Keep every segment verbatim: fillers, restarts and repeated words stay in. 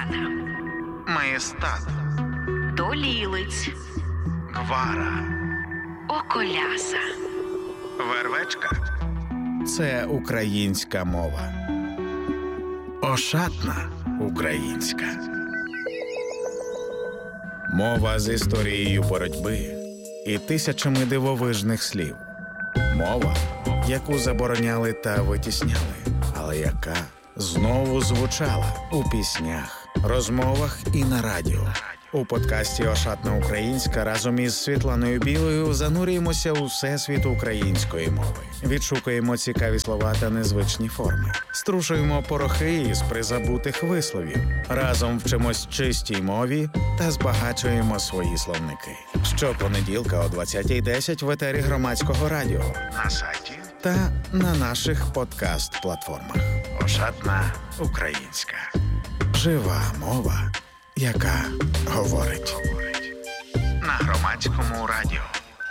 Маєстат, Долілиць, Гвара, Околяса, Вервечка – це українська мова. Ошатна українська. Мова з історією боротьби і тисячами дивовижних слів. Мова, яку забороняли та витісняли, але яка знову звучала у піснях, розмовах і на радіо. У подкасті «Ошатна українська» разом із Світланою Білою занурюємося у всесвіт української мови. Відшукуємо цікаві слова та незвичні форми. Струшуємо порохи із призабутих висловів. Разом вчимось чистій мові та збагачуємо свої словники. Щопонеділка о двадцятій десять в етері Громадського радіо, на сайті та на наших подкаст-платформах. «Ошатна українська». Жива мова, яка говорить. На Громадському радіо.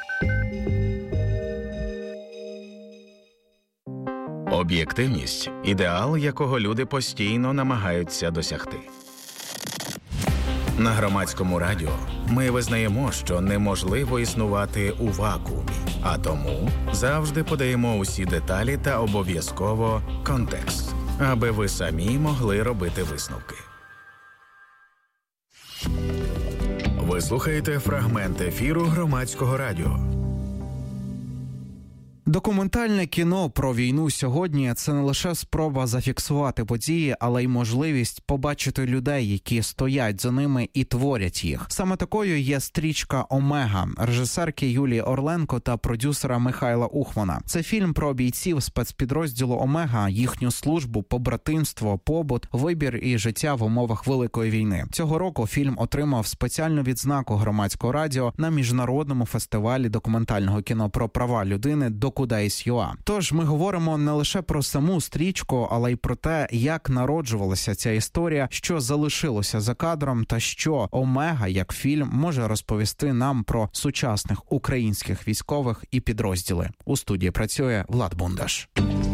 Об'єктивність – ідеал, якого люди постійно намагаються досягти. На Громадському радіо ми визнаємо, що неможливо існувати у вакуумі, а тому завжди подаємо усі деталі та обов'язково контекст, аби ви самі могли робити висновки. Ви слухаєте фрагмент ефіру Громадського радіо. Документальне кіно про війну сьогодні – це не лише спроба зафіксувати події, але й можливість побачити людей, які стоять за ними і творять їх. Саме такою є стрічка «Омега» режисерки Юлії Орленко та продюсера Михайла Ухмана. Це фільм про бійців спецпідрозділу «Омега», їхню службу, побратимство, побут, вибір і життя в умовах Великої війни. Цього року фільм отримав спеціальну відзнаку Громадського радіо на міжнародному фестивалі документального кіно про права людини Докудайс.ЮА. Тож ми говоримо не лише про саму стрічку, але й про те, як народжувалася ця історія, що залишилося за кадром та що «Омега» як фільм може розповісти нам про сучасних українських військових і підрозділи. У студії працює Влад Бундаш.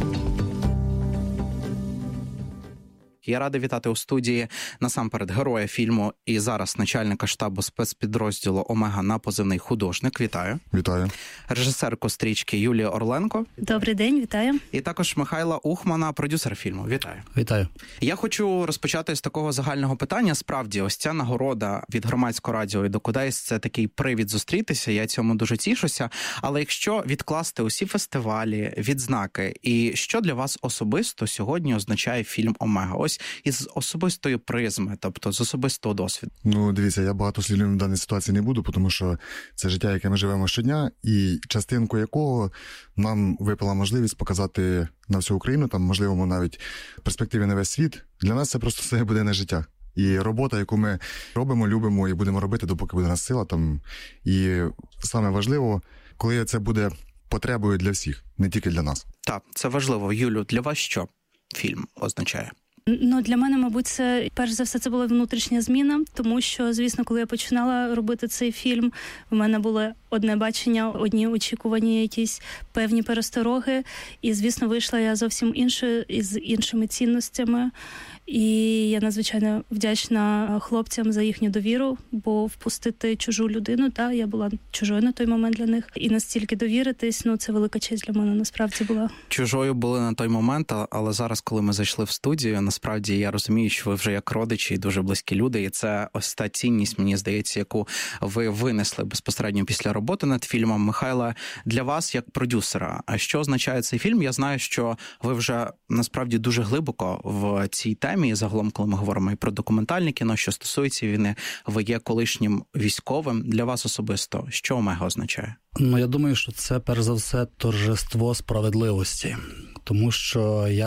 Я радий вітати у студії насамперед героя фільму і зараз начальника штабу спецпідрозділу «Омега» на позивний «Художник». Вітаю. Вітаю. Режисерку стрічки Юлію Орленко. Добрий день, вітаю. І також Михайла Ухмана, продюсер фільму. Вітаю. Вітаю. Я хочу розпочати з такого загального питання. Справді, ось ця нагорода від Громадського радіо і Докудайс – це такий привід зустрітися, я цьому дуже тішуся. Але якщо відкласти усі фестивалі, відзнаки, і що для вас особисто сьогодні означає фільм «Омега»? Ось із особистої призми, тобто з особистого досвіду. Ну, дивіться, я багатослівним в даній ситуації не буду, тому що це життя, яке ми живемо щодня, і частинку якого нам випала можливість показати на всю Україну, там, можливо, навіть в перспективі на весь світ. Для нас це просто все буденне життя. І робота, яку ми робимо, любимо і будемо робити, допоки буде нас сила. Там. І саме важливо, коли це буде потребою для всіх, не тільки для нас. Так, це важливо. Юлю, для вас що фільм означає? Ну, для мене, мабуть, це, перш за все, це була внутрішня зміна, тому що, звісно, коли я починала робити цей фільм, в мене було одне бачення, одні очікування, якісь певні перестороги, і, звісно, вийшла я зовсім іншою, із іншими цінностями, і я надзвичайно вдячна хлопцям за їхню довіру, бо впустити чужу людину, та, я була чужою на той момент для них, і настільки довіритись, ну, це велика честь для мене, насправді, була. Чужою були на той момент, але зараз, коли ми зайшли в студію, насправді я розумію, що ви вже як родичі і дуже близькі люди, і це ось та цінність, мені здається, яку ви винесли безпосередньо після роботи над фільмом. Михайла, для вас як продюсера, а що означає цей фільм? Я знаю, що ви вже насправді дуже глибоко в цій темі, загалом, коли ми говоримо і про документальне кіно, що стосується війни, ви є колишнім військовим. Для вас особисто, що «Омега» означає? Ну, я думаю, що це, перш за все, торжество справедливості. Тому що я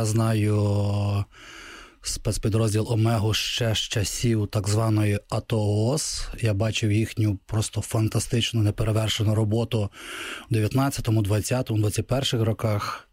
знаю спецпідрозділ «Омегу» ще з часів так званої АТО-ООС. Я бачив їхню просто фантастичну, неперевершену роботу у дев'ятнадцятому, двадцятому, двадцять перших роках.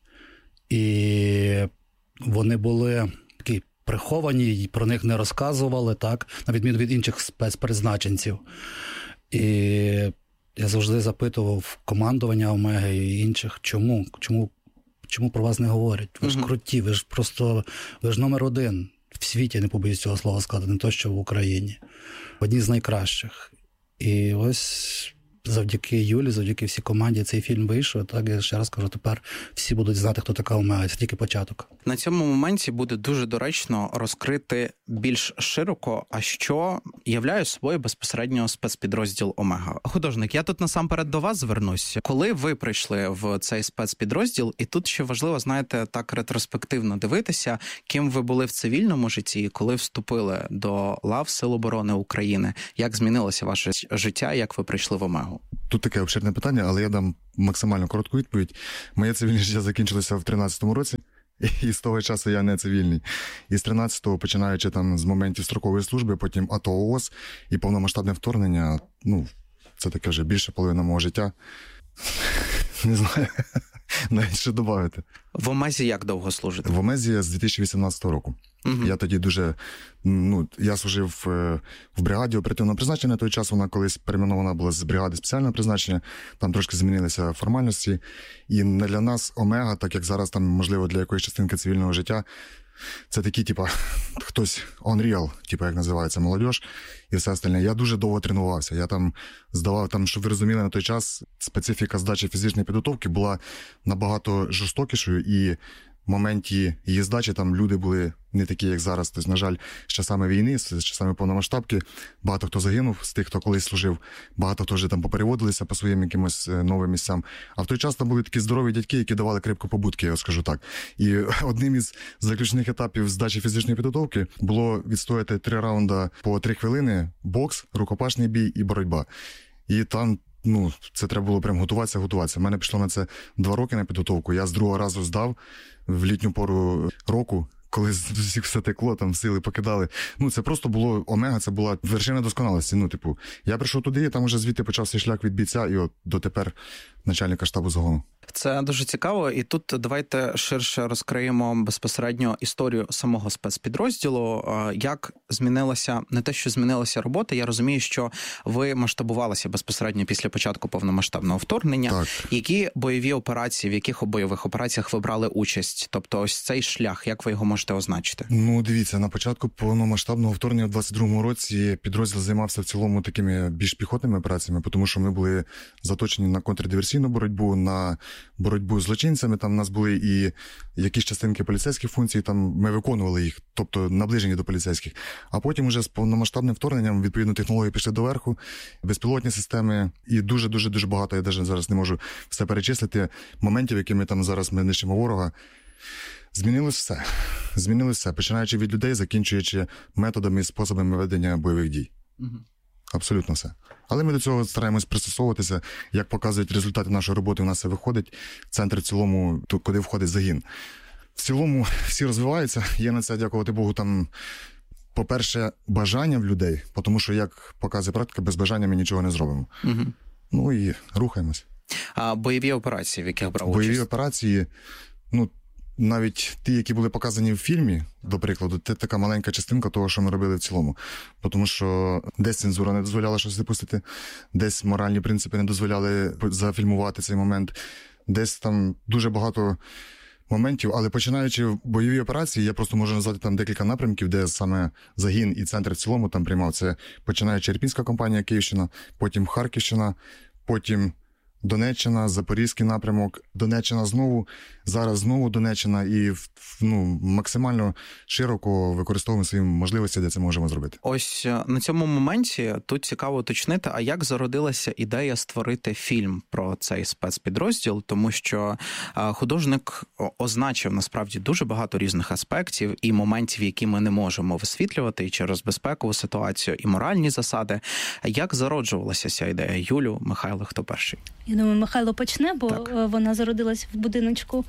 І вони були такі приховані, і про них не розказували, так, на відміну від інших спецпризначенців. І я завжди запитував командування «Омеги» і інших, чому, чому, чому про вас не говорять? Ви ж круті, ви ж просто, ви ж номер один. в світі, не побоюсь цього слова сказати, не то, що в Україні. Одні з найкращих. І ось завдяки Юлі, завдяки всій команді цей фільм вийшов. Так, я ще раз кажу, тепер всі будуть знати, хто така Омега. Це тільки початок. На цьому моменті буде дуже доречно розкрити більш широко, а що являє собою безпосередньо спецпідрозділ Омега. Художник, я тут насамперед до вас звернусь. Коли ви прийшли в цей спецпідрозділ, і тут ще важливо, знаєте, так ретроспективно дивитися, ким ви були в цивільному житті, коли вступили до лав Сил оборони України, як змінилося ваше життя, як ви прийшли в Омегу? Тут таке обширне питання, але я дам максимально коротку відповідь. Моє цивільне життя закінчилося в тринадцятому році, і з того часу я не цивільний. І з тринадцятого, починаючи там з моментів строкової служби, потім АТО ООС і повномасштабне вторгнення, ну, це таке вже більше половина мого життя. Не знаю, навіть що додати. В Омезі як довго служите? В Омезі з дві тисячі вісімнадцятого року. Угу. Я тоді дуже, ну, я служив в бригаді оперативного призначення. На той час вона колись перейменована була з бригади спеціального призначення. Там трошки змінилися формальності. І не для нас Омега, так як зараз там, можливо, для якоїсь частинки цивільного життя, це такі, типа, хтось unreal, типа, як називається, молодіж і все остальне. Я дуже довго тренувався. Я там здавав, там, щоб ви розуміли, на той час специфіка здачі фізичної підготовки була набагато жорстокішою, і в моменті її здачі там люди були не такі, як зараз. Тобто, на жаль, з часами війни, з часами повномасштабки, багато хто загинув з тих, хто колись служив, багато хто вже там попереводилися по своїм якимось новим місцям. А в той час там були такі здорові дядьки, які давали крепко побудки, я скажу так. І одним із заключних етапів здачі фізичної підготовки було відстояти три раунди по три хвилини, бокс, рукопашний бій і боротьба. І там, ну, це треба було прям готуватися, готуватися. У мене пішло на це два роки на підготовку. Я з другого разу здав в літню пору року, коли з усіх все текло, там сили покидали. Ну, це просто було Омега, це була вершина досконалості. Ну, типу, я прийшов туди, там уже звідти почався шлях від бійця і от дотепер начальника штабу загону. Це дуже цікаво, і тут давайте ширше розкриємо безпосередньо історію самого спецпідрозділу, як змінилася, не те, що змінилася робота, я розумію, що ви масштабувалися безпосередньо після початку повномасштабного вторгнення. Так. Які бойові операції, в яких бойових операціях ви брали участь? Тобто ось цей шлях, як ви його можете означити? Ну, дивіться, на початку повномасштабного вторгнення в двадцять другому році підрозділ займався в цілому такими більш піхотними операціями, тому що ми були заточені на контрдиверсійну боротьбу, на боротьбу з злочинцями, там у нас були і якісь частинки поліцейських функцій, там ми виконували їх, тобто наближені до поліцейських. А потім уже з повномасштабним вторгненням, відповідно, технології пішли доверху, безпілотні системи і дуже-дуже-дуже багато, я навіть зараз не можу все перечислити, моментів, якими там зараз ми нищимо ворога. Змінилось все. Змінилось все, починаючи від людей, закінчуючи методами і способами ведення бойових дій. Угу. Абсолютно все. Але ми до цього стараємось пристосовуватися. Як показують результати нашої роботи, у нас все виходить. Центр в цілому, куди входить загін. В цілому всі розвиваються. Є на це, дякувати Богу, там, по-перше, бажання в людей, тому що, як показує практика, без бажання ми нічого не зробимо. Угу. Ну і рухаємось. А бойові операції, в яких брав участь? Бойові операції, ну, навіть ті, які були показані в фільмі, до прикладу, це така маленька частинка того, що ми робили в цілому. Тому що десь цензура не дозволяла щось випустити, десь моральні принципи не дозволяли зафільмувати цей момент, десь там дуже багато моментів, але починаючи бойові операції, я просто можу назвати там декілька напрямків, де саме загін і центр в цілому там приймав. Це починаючи Ірпінська компанія, Київщина, потім Харківщина, потім Донеччина, Запорізький напрямок, Донеччина знову, зараз знову Донеччина і ну, максимально широко використовуємо свої можливості, де це можемо зробити. Ось на цьому моменті тут цікаво уточнити, а як зародилася ідея створити фільм про цей спецпідрозділ, тому що художник означив насправді дуже багато різних аспектів і моментів, які ми не можемо висвітлювати і через безпекову ситуацію, і моральні засади. Як зароджувалася ця ідея? Юлю, Михайло, хто перший? Я думаю, Михайло почне, бо так. Вона зародилась в будиночку.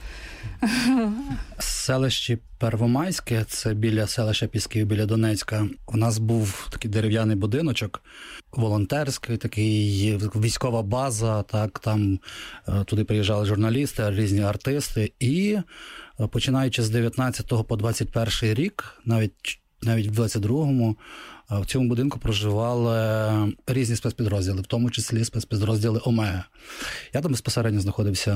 Селище Первомайське, це біля селища Пісків, біля Донецька. У нас був такий дерев'яний будиночок, волонтерський, такий військова база, так, там туди приїжджали журналісти, різні артисти. І починаючи з дев'ятнадцятого по двадцять перший рік, навіть, навіть в двадцять другому, в цьому будинку проживали різні спецпідрозділи, в тому числі спецпідрозділи Омега. Я там безпосередньо знаходився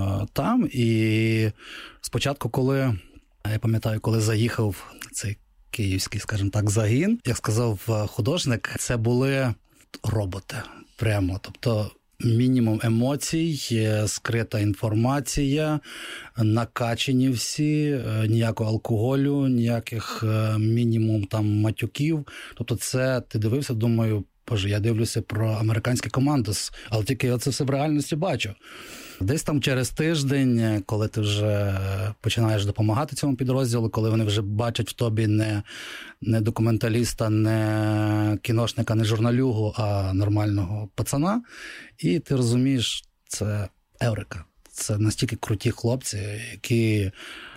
там, і спочатку, коли, я пам'ятаю, коли заїхав цей київський, скажімо так, загін. Як сказав художник, це були роботи прямо, тобто мінімум емоцій, скрита інформація, накачені всі, ніякого алкоголю, ніяких мінімум там матюків. Тобто це, ти дивився, думаю, боже, я дивлюся про американський командос, але тільки я це все в реальності бачу. Десь там через тиждень, коли ти вже починаєш допомагати цьому підрозділу, коли вони вже бачать в тобі не, не документаліста, не кіношника, не журналюгу, а нормального пацана, і ти розумієш, це еврика. Це настільки круті хлопці, які